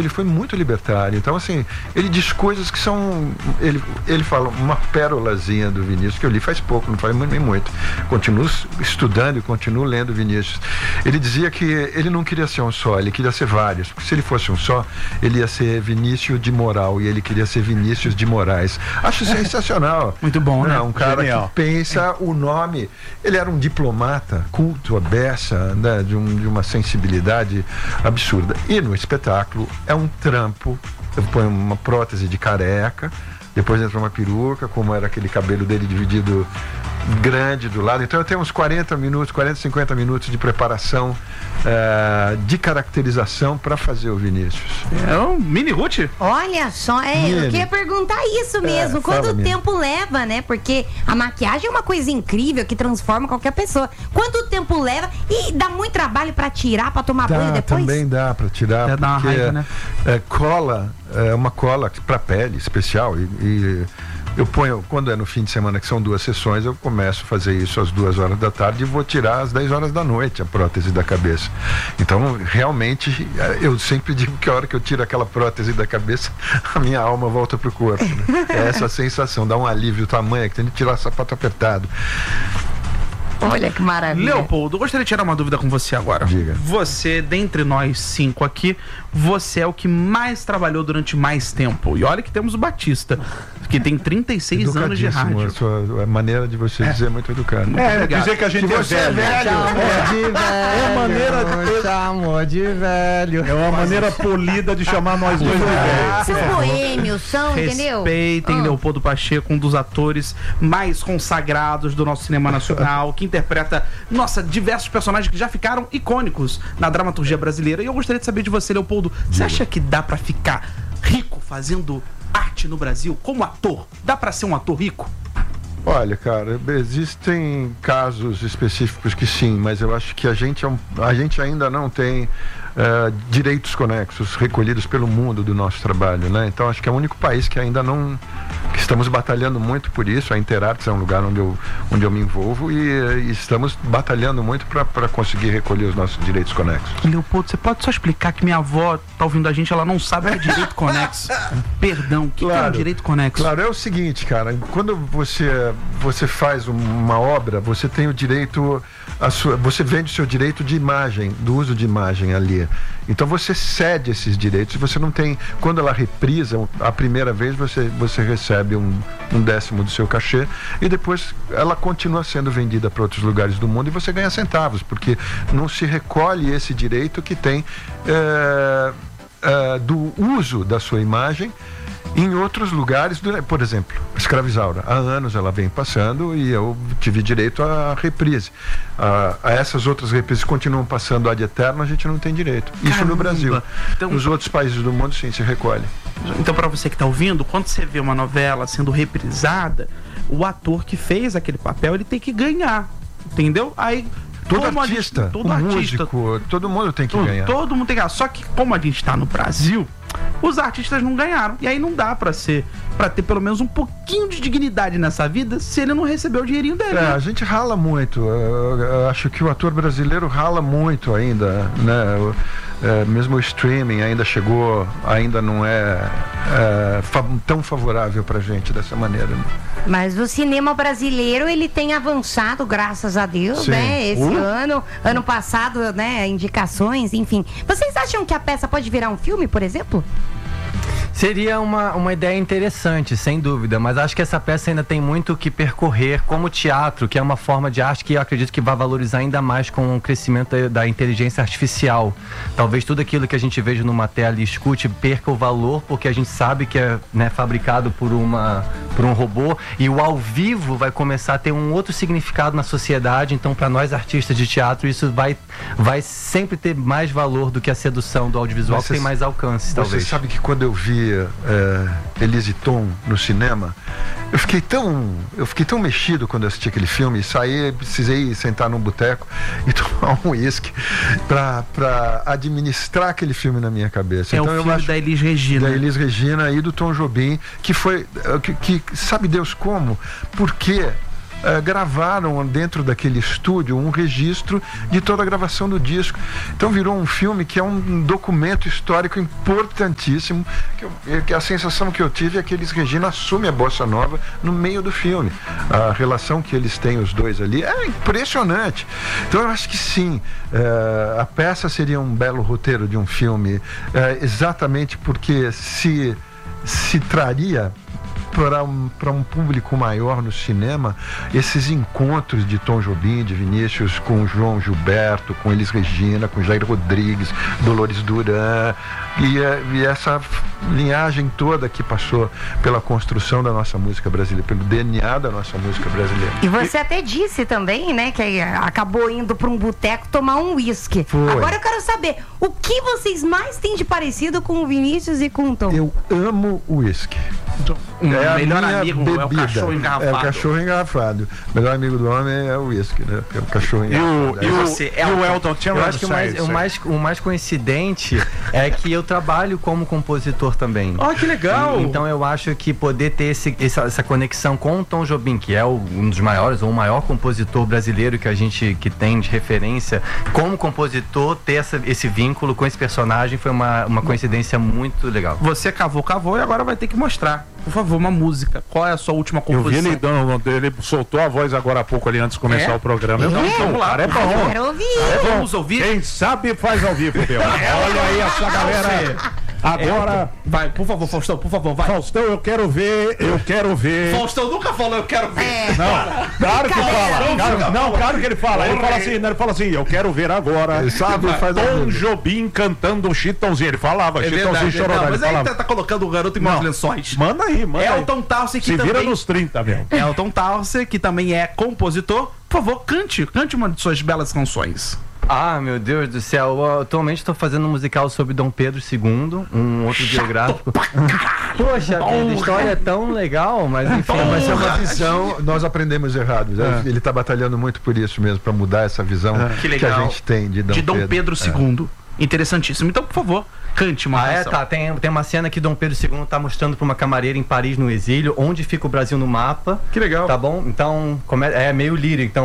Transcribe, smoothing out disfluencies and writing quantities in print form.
ele foi muito libertário. Então, assim, ele diz coisas que são... Ele fala uma pérolazinha do Vinícius, que eu li faz pouco, não faz nem muito. Continuo estudando e continuo lendo Vinícius. Ele dizia que ele não queria ser um só, ele queria ser vários. Porque se ele fosse um só, ele ia ser Vinícius de Moral, e ele queria ser Vinícius de Moraes. Acho sensacional. Muito bom, né? Um cara que pensa o nome. Ele era um diplomata, culto, abessa, né? de uma sensibilidade absurda. E no espetáculo é um trampo. Eu ponho uma prótese de careca, depois entra uma peruca, como era aquele cabelo dele dividido grande do lado. Então eu tenho uns 40, 50 minutos de preparação, de caracterização para fazer o Vinícius. É um mini Ruth? Olha só, eu queria perguntar isso mesmo. Quanto tempo leva, né? Porque a maquiagem é uma coisa incrível que transforma qualquer pessoa. Quanto tempo leva? E dá muito trabalho para tirar, para tomar banho depois? Também dá para tirar, dá uma raiva, né? Cola, uma cola para pele especial e eu ponho, quando é no fim de semana, que são 2 sessões, eu começo a fazer isso às 2 horas da tarde e vou tirar às 10 horas da noite a prótese da cabeça. Então, realmente, eu sempre digo que a hora que eu tiro aquela prótese da cabeça, a minha alma volta pro corpo, né? É essa sensação, dá um alívio tamanho, que tem que tirar o sapato apertado. Olha que maravilha. Leopoldo, eu gostaria de tirar uma dúvida com você agora. Diga. Você, dentre nós 5 aqui, você é o que mais trabalhou durante mais tempo. E olha que temos o Batista, que tem 36 anos de rádio. A sua maneira de você dizer é muito educada. Dizer que a gente é velho. É a maneira de... Chamou de velho. É uma maneira polida de chamar nós dois de velho. São boêmios, entendeu? Respeitem Leopoldo Pacheco, um dos atores mais consagrados do nosso cinema nacional, que interpreta, diversos personagens que já ficaram icônicos na dramaturgia brasileira. E eu gostaria de saber de você, Leopoldo, você acha que dá pra ficar rico fazendo arte no Brasil como ator? Dá pra ser um ator rico? Olha, cara, existem casos específicos que sim, mas eu acho que a gente ainda não tem direitos conexos recolhidos pelo mundo do nosso trabalho, né? Então acho que é o único país que ainda não... que estamos batalhando muito por isso. A Interartes é um lugar onde eu me envolvo e estamos batalhando muito para conseguir recolher os nossos direitos conexos. Leopoldo, você pode só explicar que minha avó tá ouvindo a gente, ela não sabe o que é direito conexo. Perdão, o que é um direito conexo? Claro, é o seguinte, cara, quando você faz uma obra, você tem o direito, você vende o seu direito de imagem, do uso de imagem ali. Então você cede esses direitos e você não tem, quando ela reprisa a primeira vez, você recebe um 10º do seu cachê e depois ela continua sendo vendida para outros lugares do mundo e você ganha centavos, porque não se recolhe esse direito que tem do uso da sua imagem em outros lugares. Por exemplo, Escravizaura, há anos ela vem passando e eu tive direito à reprise. A essas outras reprises continuam passando ad eterno, a gente não tem direito. Isso Caramba. no Brasil. Então, nos outros países do mundo, sim, se recolhe. Então, para você que está ouvindo, quando você vê uma novela sendo reprisada, o ator que fez aquele papel, ele tem que ganhar, entendeu? Aí todo artista, músico, todo mundo tem que ganhar. Todo mundo tem que ganhar. Só que como a gente está no Brasil, os artistas não ganharam. E aí não dá pra ter pelo menos um pouquinho de dignidade nessa vida se ele não recebeu o dinheirinho dele. A gente rala muito. Eu acho que o ator brasileiro rala muito ainda, né? Mesmo o streaming ainda não é tão favorável pra gente dessa maneira, né? Mas o cinema brasileiro, ele tem avançado, graças a Deus, sim, né? Esse ano passado, né? Indicações, enfim. Vocês acham que a peça pode virar um filme, por exemplo? Seria uma ideia interessante, sem dúvida, mas acho que essa peça ainda tem muito o que percorrer como teatro, que é uma forma de arte que eu acredito que vai valorizar ainda mais com o crescimento da inteligência artificial. Talvez tudo aquilo que a gente veja numa tela e escute perca o valor, porque a gente sabe que é, né, fabricado por um robô, e o ao vivo vai começar a ter um outro significado na sociedade. Então, para nós artistas de teatro, isso vai sempre ter mais valor do que a sedução do audiovisual, que tem mais alcance, talvez. Você sabe que quando eu vi Elise Tom no cinema, eu fiquei tão mexido quando eu assisti aquele filme, saí, precisei sentar num boteco e tomar um uísque pra administrar aquele filme na minha cabeça. Então, o filme da Elis Regina. Da Elis Regina e do Tom Jobim, que foi, que sabe Deus como? Porque gravaram dentro daquele estúdio um registro de toda a gravação do disco. Então virou um filme que é um documento histórico importantíssimo, que a sensação que eu tive é que Elis Regina assume a bossa nova no meio do filme. A relação que eles têm, os dois ali, é impressionante. Então eu acho que sim, a peça seria um belo roteiro de um filme, exatamente porque se traria para um público maior no cinema esses encontros de Tom Jobim, de Vinícius com João Gilberto, com Elis Regina, com Jair Rodrigues, Dolores Duran, e essa linhagem toda que passou pela construção da nossa música brasileira, pelo DNA da nossa música brasileira. E você até disse também, né, que acabou indo para um boteco tomar um uísque. Agora eu quero saber, o que vocês mais têm de parecido com o Vinícius e com o Tom? Eu amo uísque. O melhor amigo bebida. É o cachorro engarrafado. É o cachorro engarrafado. O melhor amigo do homem é o uísque, né? É o cachorro engarrafado. E o Elton tinha Eu acho que o mais coincidente é que eu trabalho como compositor também. Oh, que legal! Então eu acho que poder ter essa conexão com o Tom Jobim, que é um dos maiores, ou o maior compositor brasileiro que a gente tem de referência, como compositor, ter esse vínculo com esse personagem foi uma coincidência muito legal. Você cavou e agora vai ter que mostrar. Por favor, uma música. Qual é a sua última composição? Eu vi ele soltou a voz agora há pouco ali antes de começar o programa. Vamos lá. É bom. Eu quero ouvir. Vamos ouvir? Quem sabe faz ao vivo, meu. Olha aí essa galera. Agora. Vai, por favor, Faustão, por favor, vai. Faustão, eu quero ver. Faustão nunca falou, eu quero ver. Não, claro que fala. Claro que ele fala. Ele fala assim, eu quero ver agora. Ele sabe, faz Tom Jobim cantando um Chitãozinho. Ele falava, Chitãozinho Chororó. Mas aí tá colocando o garoto em maus lençóis. Manda aí. Elton Townsend, que se também... vira nos 30, meu. Elton Townsend, que também é compositor. Por favor, cante uma de suas belas canções. Ah, meu Deus do céu. Eu, atualmente estou fazendo um musical sobre Dom Pedro II, um outro biográfico. Poxa, a história é tão legal, mas enfim. Mas é uma visão, nós aprendemos errado. Ele está batalhando muito por isso mesmo, para mudar essa visão que a gente tem de Dom Pedro II. Interessantíssimo. Então, por favor, cante uma canção. Tá. Tem uma cena que Dom Pedro II tá mostrando para uma camareira em Paris, no exílio, onde fica o Brasil no mapa. Que legal. Tá bom? Então, é meio lírico. Então,